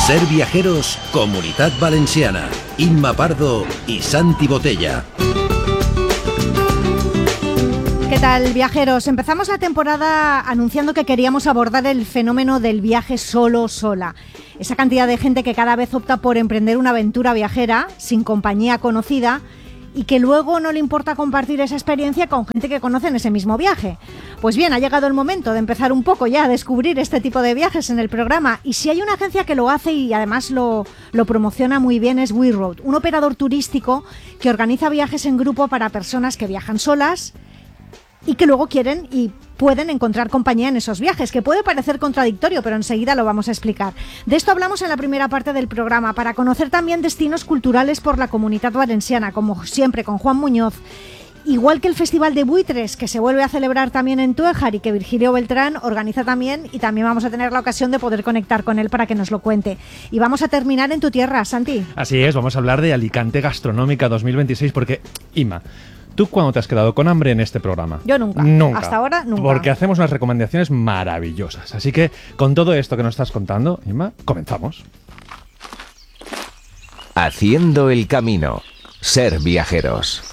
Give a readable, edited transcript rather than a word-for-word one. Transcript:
Ser Viajeros, Comunitat Valenciana. Imma Pardo y Santi Botella. ¿Qué tal, viajeros? Empezamos la temporada anunciando que queríamos abordar el fenómeno del viaje solo, sola. Esa cantidad de gente que cada vez opta por emprender una aventura viajera sin compañía conocida y que luego no le importa compartir esa experiencia con gente que conoce en ese mismo viaje. Pues bien, ha llegado el momento de empezar un poco ya a descubrir este tipo de viajes en el programa, y si hay una agencia que lo hace y además lo promociona muy bien es WeRoad, un operador turístico que organiza viajes en grupo para personas que viajan solas y que luego quieren y pueden encontrar compañía en esos viajes, que puede parecer contradictorio, pero enseguida lo vamos a explicar. De esto hablamos en la primera parte del programa, para conocer también destinos culturales por la Comunitat Valenciana, como siempre con Juan Muñoz. Igual que el Festival de Buitres, que se vuelve a celebrar también en Túejar y que Virgilio Beltrán organiza también, y también vamos a tener la ocasión de poder conectar con él para que nos lo cuente. Y vamos a terminar en tu tierra, Santi. Así es, vamos a hablar de Alicante Gastronómica 2026, porque, Ima, ¿tú cuándo te has quedado con hambre en este programa? Yo nunca. Hasta ahora, nunca. Porque hacemos unas recomendaciones maravillosas. Así que, con todo esto que nos estás contando, Ima, comenzamos. Haciendo el camino. Ser Viajeros.